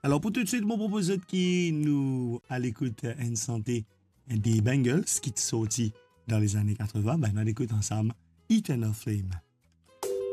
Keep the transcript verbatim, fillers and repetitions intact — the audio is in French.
Alors pour tout de suite, mon propose qui nous à l'écoute en santé des Bengals qui sont sortis dans les années quatre-vingts, ben on écoute ensemble Eternal Flame.